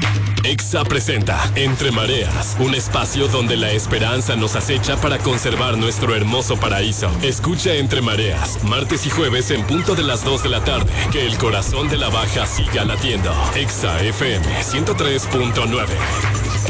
Exa presenta Entre Mareas, un espacio donde la esperanza nos acecha para conservar nuestro hermoso paraíso. Escucha Entre Mareas, martes y jueves en punto de las 2 de la tarde. Que el corazón de la Baja siga latiendo. Exa FM 103.9.